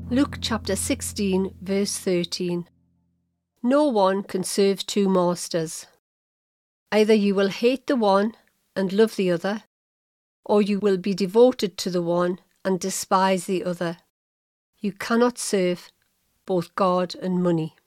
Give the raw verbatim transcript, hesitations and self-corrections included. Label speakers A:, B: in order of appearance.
A: Luke chapter sixteen, verse thirteen. No one can serve two masters. Either you will hate the one and love the other, or you will be devoted to the one and despise the other. You cannot serve both God and money.